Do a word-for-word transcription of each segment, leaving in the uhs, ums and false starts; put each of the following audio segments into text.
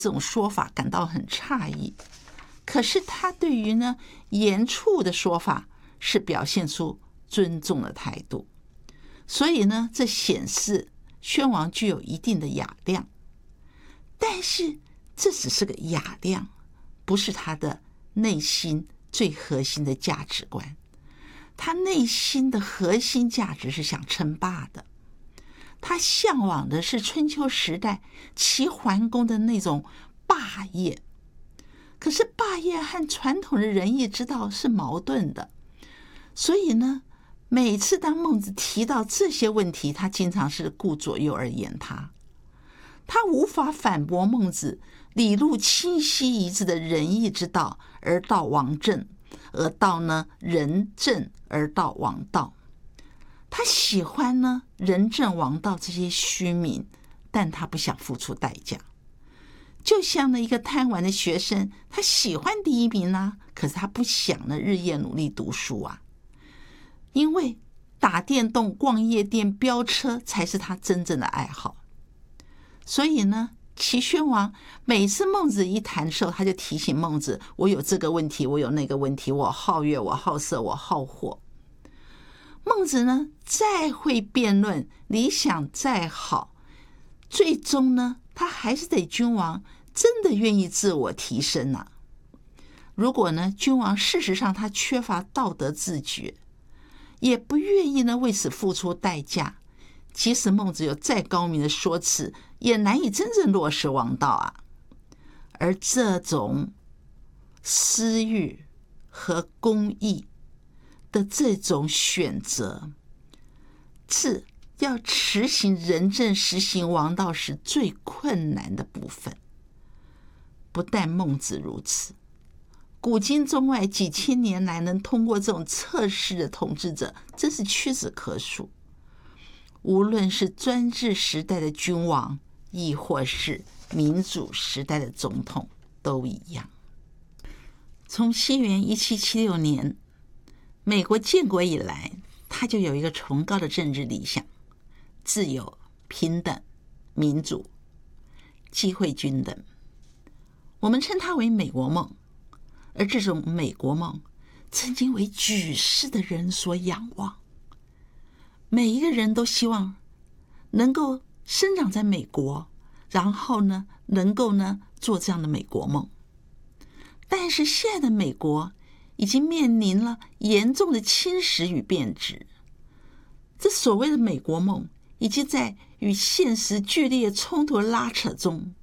这种说法感到很诧异。可是他对于呢严处的说法是表现出尊重的态度，所以呢，这显示宣王具有一定的雅量。但是这只是个雅量，不是他的内心最核心的价值观。他内心的核心价值是想称霸的，他向往的是春秋时代齐桓公的那种霸业。可是霸业和传统的仁义之道是矛盾的，所以呢，每次当孟子提到这些问题，他经常是顾左右而言他。他无法反驳孟子理路清晰一致的仁义之道，而到王政，而到呢仁政，而到王道。他喜欢呢仁政王道这些虚名，但他不想付出代价。就像呢一个贪玩的学生，他喜欢第一名啊，可是他不想呢日夜努力读书啊，因为打电动、逛夜店、飙车才是他真正的爱好。所以呢，齐宣王每次孟子一谈的时候，他就提醒孟子：我有这个问题，我有那个问题，我好乐，我好色，我好货。孟子呢，再会辩论，理想再好，最终呢，他还是得君王真的愿意自我提升啊。如果呢，君王事实上他缺乏道德自觉，也不愿意呢为此付出代价，即使孟子有再高明的说辞，也难以真正落实王道啊。而这种私欲和公义的这种选择，是要实行仁政、实行王道是最困难的部分。不但孟子如此，古今中外几千年来能通过这种测试的统治者，真是屈指可数。无论是专制时代的君王，亦或是民主时代的总统，都一样。从西元一七七六年美国建国以来，它就有一个崇高的政治理想：自由、平等、民主、机会均等。我们称它为美国梦，而这种美国梦曾经为举世的人所仰望。每一个人都希望能够生长在美国，然后呢，能够呢做这样的美国梦。但是现在的美国已经面临了严重的侵蚀与变质，这所谓的美国梦已经在与现实剧烈冲突的拉扯中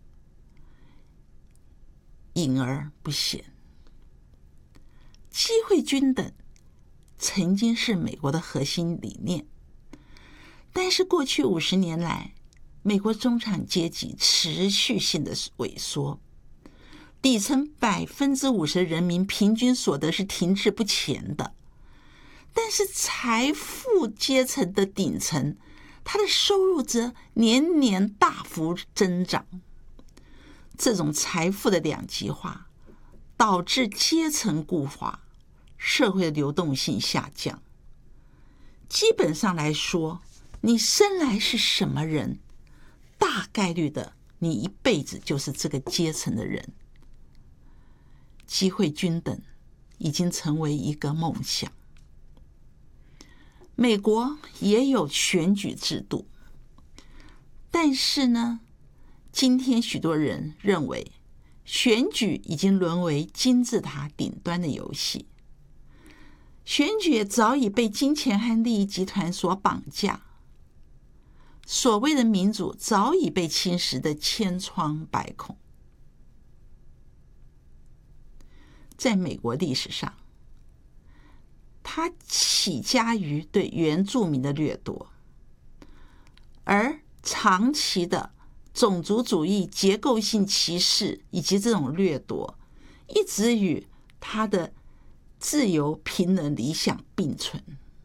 隐而不显。机会均等曾经是美国的核心理念，但是过去五十年来，美国中产阶级持续性的萎缩，底层百分之五十的人民平均所得是停滞不前的，但是财富阶层的顶层，他的收入则年年大幅增长。这种财富的两极化导致阶层固化，社会的流动性下降。基本上来说，你生来是什么人，大概率的你一辈子就是这个阶层的人。机会均等已经成为一个梦想。美国也有选举制度，但是呢，今天许多人认为选举已经沦为金字塔顶端的游戏，选举也早已被金钱和利益集团所绑架，所谓的民主早已被侵蚀的千疮百孔。在美国历史上，它起家于对原住民的掠夺，而长期的种族主义、结构性歧视以及这种掠夺，一直与它的自由平等理想并存。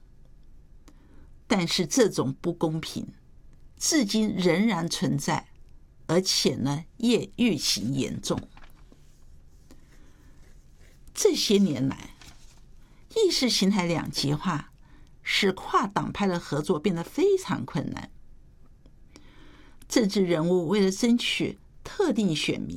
但是这种不公平至今仍然存在，而且呢，也愈行严重。这些年来，意识形态两极化使跨党派的合作变得非常困难。政治人物为了争取特定选民。